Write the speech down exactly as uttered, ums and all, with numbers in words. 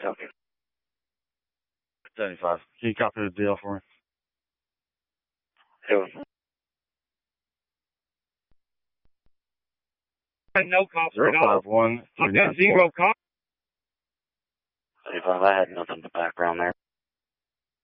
Copy. seventy-five. Can you copy the deal for me? Two. No cops Zero at all. five one. I've got zero cops. seventy-five, I had nothing but background there.